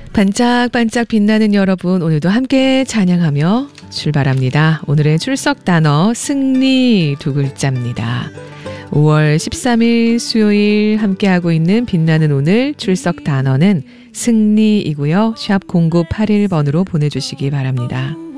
반짝반짝 빛나는 여러분, 오늘도 함께 찬양하며 출발합니다. 오늘의 출석 단어 승리 두 글자입니다. 5월 13일 수요일 함께하고 있는 빛나는 오늘 출석 단어는 승리이고요. 샵 0981번으로 보내주시기 바랍니다.